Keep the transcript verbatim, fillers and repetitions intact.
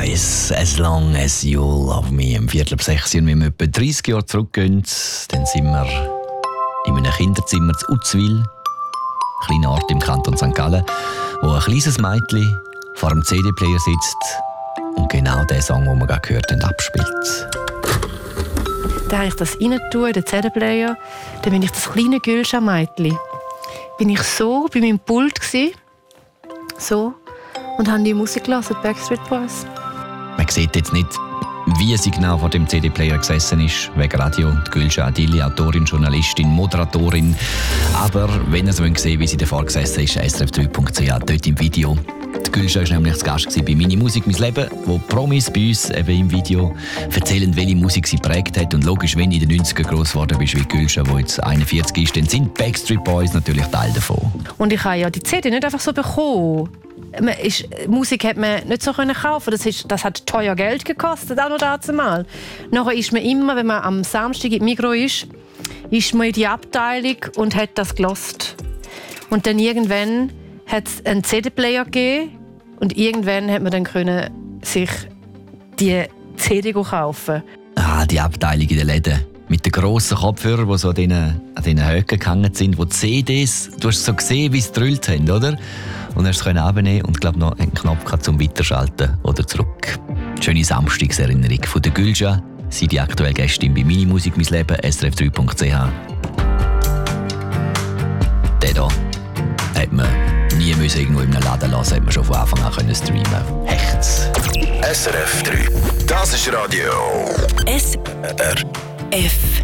Boys, as long as you love me. Im Viertel ab sechs, und wenn wir etwa dreißig Jahre zurückgehen, dann sind wir in einem Kinderzimmer zu Uzwil, ein kleiner Ort im Kanton Sankt Gallen, wo ein kleines Mädchen vor dem C D-Player sitzt und genau den Song, den wir gerade gehört haben, abspielt. Dann habe ich das rein tue, in den C D-Player. Dann bin ich das kleine Gülscha-Mädchen. Bin ich so bei meinem Pult gsi, so, und habe die Musik gehört, Backstreet Boys. Man sieht jetzt nicht, wie sie genau vor dem C D-Player gesessen ist, wegen Radio. Die Gülscha Adili, Autorin, Journalistin, Moderatorin. Aber wenn ihr so sehen wollt, wie sie davor gesessen ist, S R F drei Punkt C H, dort im Video. Die Gülscha war nämlich zu Gast bei «Meine Musik, mein Leben», wo Promis bei uns eben im Video erzählen, welche Musik sie geprägt hat. Und logisch, wenn du in den neunzigern gross geworden bist wie Gülscha, die jetzt einundvierzig ist, dann sind Backstreet Boys natürlich Teil davon. Und ich habe ja die C D nicht einfach so bekommen. Man ist, Musik hat man nicht so können kaufen. Das, ist, das hat teuer Geld gekostet, auch noch dazu mal. Nachher ist man immer, wenn man am Samstag im Migros ist, ist man in die Abteilung und hat das gelost. Und dann irgendwann hat es einen C D-Player gegeben und irgendwann hat man dann können sich die C D kaufen. Ah, die Abteilung in den Läden. Mit den grossen Kopfhörern, die so an diesen, an diesen Höcken gehangen sind, wo die C Ds, du hast so gesehen, wie sie gedrüllt haben, oder? Und hast es abnehmen und glaub noch einen Knopf zum Weiterschalten oder zurück. Schöne Samstagserinnerung von der Gülscha. Sie die aktuelle Gästin bei «Meine Musik, mein Leben», S R F drei Punkt C H. Der hier hat man nie müssen irgendwo in einem Laden lassen, hat man schon von Anfang an können streamen. Hechts. S R F drei. Das ist Radio. S R F.